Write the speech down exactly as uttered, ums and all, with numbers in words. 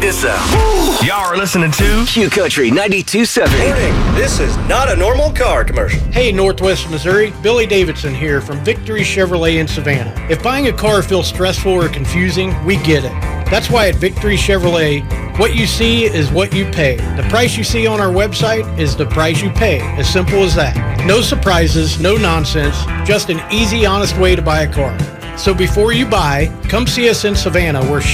this up. Y'all are listening to Q Country ninety-two point seven. Warning, this is not a normal car commercial. Hey, Northwest Missouri, Billy Davidson here from Victory Chevrolet in Savannah. If buying a car feels stressful or confusing, we get it. That's why at Victory Chevrolet, what you see is what you pay. The price you see on our website is the price you pay. As simple as that. No surprises, no nonsense, just an easy, honest way to buy a car. So before you buy, come see us in Savannah where